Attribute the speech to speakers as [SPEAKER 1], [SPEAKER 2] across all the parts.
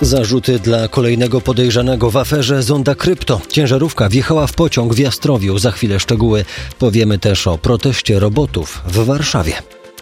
[SPEAKER 1] Zarzuty dla kolejnego podejrzanego w aferze Zonda Krypto. Ciężarówka wjechała w pociąg w Jastrowiu. Za chwilę szczegóły. Powiemy też o proteście robotów w Warszawie.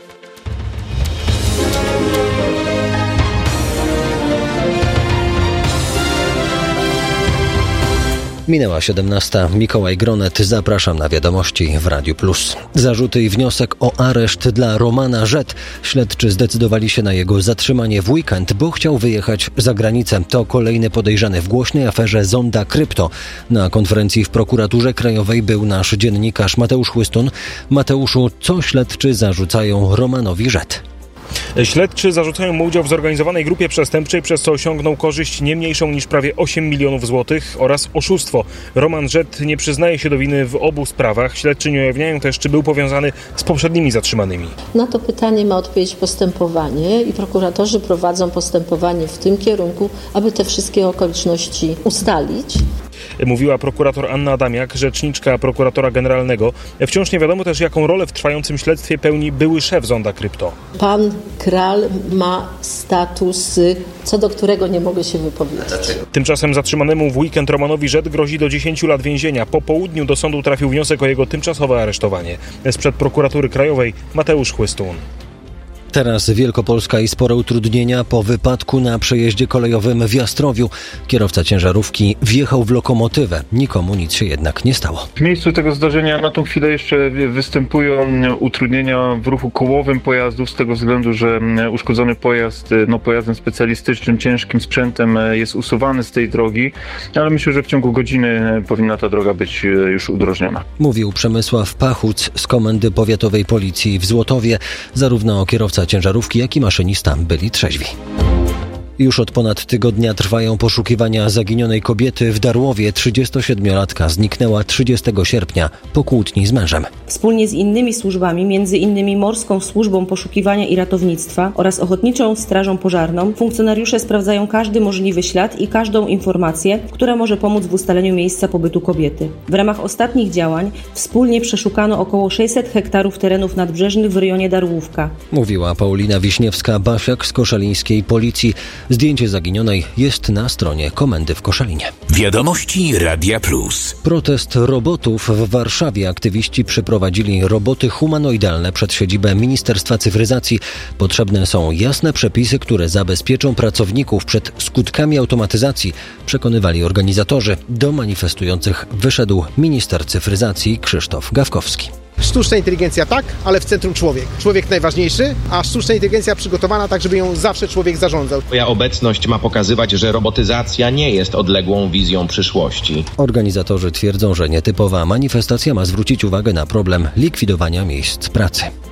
[SPEAKER 1] Minęła 17. Mikołaj Gronet. Zapraszam na wiadomości w Radiu Plus. Zarzuty i wniosek o areszt dla Romana Z. Śledczy zdecydowali się na jego zatrzymanie w weekend, bo chciał wyjechać za granicę. To kolejny podejrzany w głośnej aferze Zonda Krypto. Na konferencji w Prokuraturze Krajowej był nasz dziennikarz Mateusz Chłystun. Mateuszu, co śledczy zarzucają Romanowi Z?
[SPEAKER 2] Śledczy zarzucają mu udział w zorganizowanej grupie przestępczej, przez co osiągnął korzyść nie mniejszą niż prawie 8 milionów złotych oraz oszustwo. Roman Z nie przyznaje się do winy w obu sprawach. Śledczy nie ujawniają też, czy był powiązany z poprzednimi zatrzymanymi.
[SPEAKER 3] Na to pytanie ma odpowiedzieć postępowanie i prokuratorzy prowadzą postępowanie w tym kierunku, aby te wszystkie okoliczności ustalić.
[SPEAKER 2] Mówiła prokurator Anna Adamiak, rzeczniczka prokuratora generalnego. Wciąż nie wiadomo też, jaką rolę w trwającym śledztwie pełni były szef Zonda Krypto.
[SPEAKER 3] Pan Kral ma status, co do którego nie mogę się wypowiedzieć.
[SPEAKER 2] Tymczasem zatrzymanemu w weekend Romanowi Z grozi do 10 lat więzienia. Po południu do sądu trafił wniosek o jego tymczasowe aresztowanie. Sprzed prokuratury krajowej Mateusz Chłystun.
[SPEAKER 1] Teraz Wielkopolska i spore utrudnienia po wypadku na przejeździe kolejowym w Jastrowiu. Kierowca ciężarówki wjechał w lokomotywę. Nikomu nic się jednak nie stało.
[SPEAKER 4] W miejscu tego zdarzenia na tą chwilę jeszcze występują utrudnienia w ruchu kołowym pojazdów z tego względu, że uszkodzony pojazd pojazdem specjalistycznym, ciężkim sprzętem jest usuwany z tej drogi, ale myślę, że w ciągu godziny powinna ta droga być już udrożniona.
[SPEAKER 1] Mówił Przemysław Pachuc z Komendy Powiatowej Policji w Złotowie. Zarówno kierowca ciężarówki, jak i maszynista byli trzeźwi. Już od ponad tygodnia trwają poszukiwania zaginionej kobiety w Darłowie. 37-latka zniknęła 30 sierpnia po kłótni z mężem.
[SPEAKER 5] Wspólnie z innymi służbami, między innymi Morską Służbą Poszukiwania i Ratownictwa oraz Ochotniczą Strażą Pożarną, funkcjonariusze sprawdzają każdy możliwy ślad i każdą informację, która może pomóc w ustaleniu miejsca pobytu kobiety. W ramach ostatnich działań wspólnie przeszukano około 600 hektarów terenów nadbrzeżnych w rejonie Darłówka. Mówiła
[SPEAKER 1] Paulina Wiśniewska-Basiak z koszalińskiej policji. Zdjęcie zaginionej jest na stronie komendy w Koszalinie.
[SPEAKER 6] Wiadomości Radia Plus.
[SPEAKER 1] Protest robotów w Warszawie. Aktywiści przyprowadzili roboty humanoidalne przed siedzibę Ministerstwa Cyfryzacji. Potrzebne są jasne przepisy, które zabezpieczą pracowników przed skutkami automatyzacji, przekonywali organizatorzy. Do manifestujących wyszedł minister cyfryzacji Krzysztof Gawkowski.
[SPEAKER 7] Sztuczna inteligencja tak, ale w centrum człowiek. Człowiek najważniejszy, a sztuczna inteligencja przygotowana tak, żeby ją zawsze człowiek zarządzał.
[SPEAKER 8] Moja obecność ma pokazywać, że robotyzacja nie jest odległą wizją przyszłości.
[SPEAKER 1] Organizatorzy twierdzą, że nietypowa manifestacja ma zwrócić uwagę na problem likwidowania miejsc pracy.